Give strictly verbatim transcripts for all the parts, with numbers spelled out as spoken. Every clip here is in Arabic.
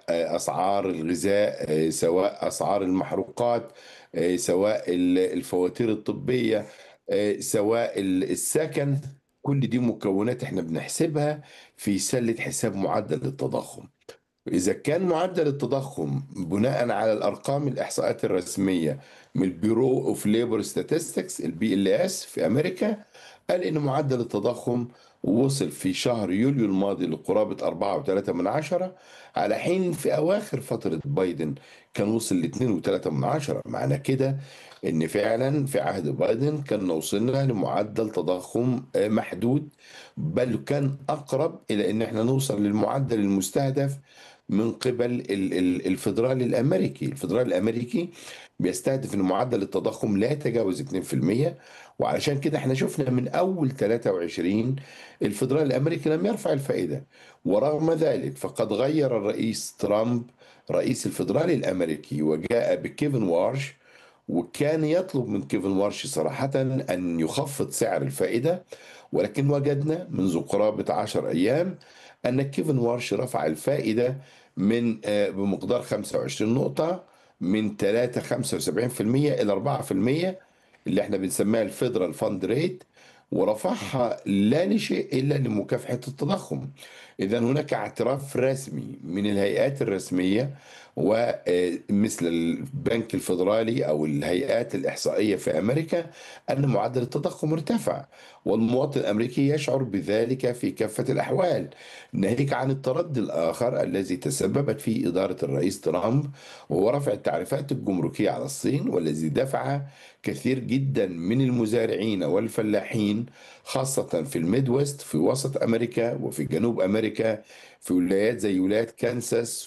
أسعار الغذاء، سواء أسعار المحروقات، سواء الفواتير الطبية، سواء السكن. كل دي مكونات احنا بنحسبها في سلة حساب معدل التضخم. إذا كان معدل التضخم بناء على الأرقام الإحصاءات الرسمية من البيرو اوف ليبر ستاتستكس البي ال اس في أمريكا، قال إن معدل التضخم وصل في شهر يوليو الماضي لقرابة أربعة فاصلة ثلاثة من عشرة، على حين في أواخر فترة بايدن كان وصل ل اثنين فاصلة ثلاثة من عشرة. معنى كده إن فعلا في عهد بايدن كان وصلنا لمعدل تضخم آه، محدود، بل كان أقرب إلى إن احنا نوصل للمعدل المستهدف من قبل ال- ال- الفدرالي الامريكي. الفدرالي الامريكي بيستهدف ان معدل التضخم لا يتجاوز اثنين في المية، وعلشان كده احنا شفنا من اول ثلاثة وعشرين الفدرالي الامريكي لم يرفع الفائده. ورغم ذلك فقد غير الرئيس ترامب رئيس الفدرالي الامريكي وجاء بكيفن وارش، وكان يطلب من كيفن وارش صراحة أن يخفض سعر الفائدة. ولكن وجدنا منذ قرابة عشر أيام أن كيفن وارش رفع الفائدة من آه، بمقدار خمسة وعشرين نقطة، من ثلاثة فاصلة خمسة وسبعين في المية إلى أربعة في المية، اللي احنا بنسميها الفيدرال فاند ريت، ورفعها لا لشيء إلا لمكافحة التضخم. إذا هناك اعتراف رسمي من الهيئات الرسمية ومثل البنك الفيدرالي أو الهيئات الإحصائية في أمريكا أن معدل التضخم ارتفع، والمواطن الأمريكي يشعر بذلك في كافة الأحوال، ناهيك عن التردي الآخر الذي تسببت فيه إدارة الرئيس ترامب، وهو رفع التعريفات الجمركية على الصين، والذي دفع كثير جدا من المزارعين والفلاحين خاصة في الميدويست في وسط أمريكا وفي جنوب أمريكا، في ولايات زي ولايات كانساس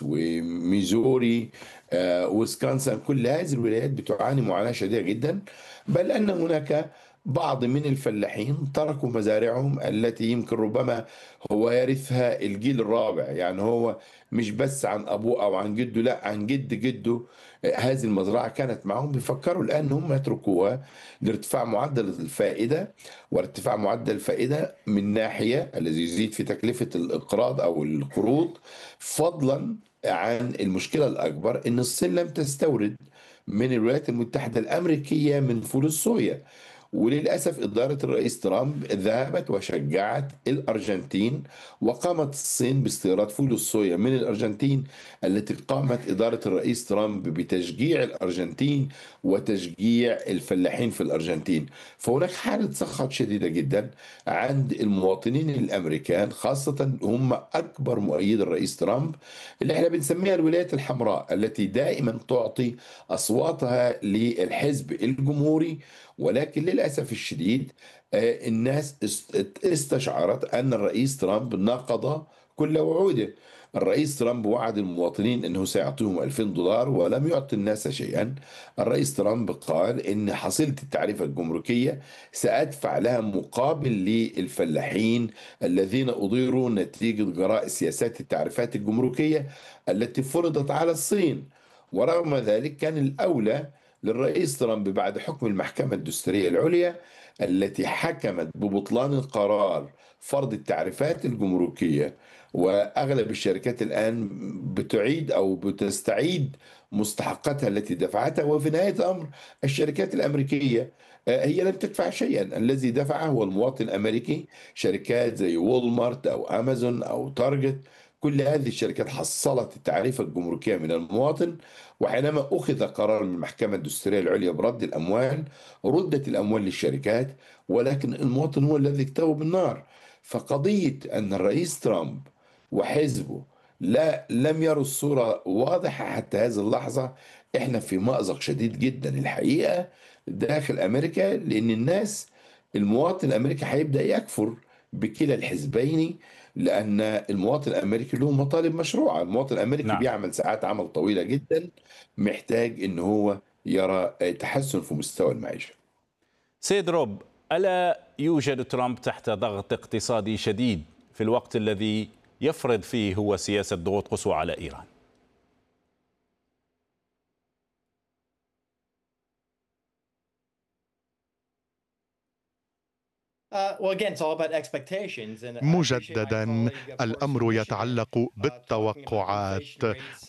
وميزوري، آه، ويسكونسن. كل هذه الولايات بتعاني معاناة شديدة جدا، بل أن هناك بعض من الفلاحين تركوا مزارعهم التي يمكن ربما هو يرثها الجيل الرابع. يعني هو مش بس عن أبوه أو عن جده، لا، عن جد جده. آه، هذه المزرعة كانت معهم، بيفكروا الآن هم يتركوها لارتفاع معدل الفائدة. وارتفاع معدل الفائدة من ناحية الذي يزيد في تكلفة الإقراض أو القروض، فضلا عن المشكلة الأكبر أن الصين لم تستورد من الولايات المتحدة الأمريكية من فول الصويا. وللأسف إدارة الرئيس ترامب ذهبت وشجعت الأرجنتين، وقامت الصين باستيراد فول الصويا من الأرجنتين، التي قامت إدارة الرئيس ترامب بتشجيع الأرجنتين وتشجيع الفلاحين في الأرجنتين. فهناك حالة سخط شديدة جدا عند المواطنين الأمريكان، خاصة هم أكبر مؤيد الرئيس ترامب، اللي احنا بنسميها الولايات الحمراء، التي دائما تعطي أصواتها للحزب الجمهوري. ولكن للأسف الشديد آه، الناس است- استشعرت أن الرئيس ترامب نقض كل وعوده. الرئيس ترامب وعد المواطنين أنه سيعطيهم ألفين دولار ولم يعطي الناس شيئا. الرئيس ترامب قال إن حصيلة التعرفة الجمركية سأدفع لها مقابل للفلاحين الذين أضيروا نتيجة جراء سياسات التعرفات الجمركية التي فرضت على الصين. ورغم ذلك كان الأولى للرئيس ترامب بعد حكم المحكمة الدستورية العليا التي حكمت ببطلان قرار فرض التعرفات الجمركية، وأغلب الشركات الآن بتعيد أو بتستعيد مستحقاتها التي دفعتها. وفي نهاية الأمر الشركات الأمريكية آه، هي لم تدفع شيئا، الذي دفعه هو المواطن الأمريكي. شركات زي وولمارت أو أمازون أو تارجت، كل هذه الشركات حصلت التعريفة الجمركية من المواطن. وحينما أخذ قرار من المحكمة الدستورية العليا برد الأموال، ردت الأموال للشركات، ولكن المواطن هو الذي اكتوى بالنار. فقضية أن الرئيس ترامب وحزبه لا لم يروا الصورة واضحة حتى هذه اللحظة، احنا في مأزق شديد جدا الحقيقة داخل أمريكا، لأن الناس، المواطن الأمريكي هيبدأ يكفر بكلا الحزبين، لأن المواطن الأمريكي له مطالب مشروعة. المواطن الأمريكي نعم. بيعمل ساعات عمل طويلة جدا، محتاج إن هو يرى تحسن في مستوى المعيشة. سيد روب، ألا يوجد ترامب تحت ضغط اقتصادي شديد في الوقت الذي يفرض فيه هو سياسة ضغوط قصوى على إيران؟ مجددا، الأمر يتعلق بالتوقعات.